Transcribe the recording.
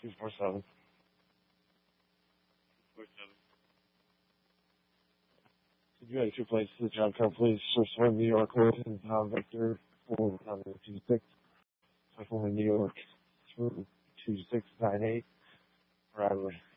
247. 247. Could you enter your place to the job code, please? First one, New York, Wilson, Victor, 426. Second one, New York, 2698. Bradley.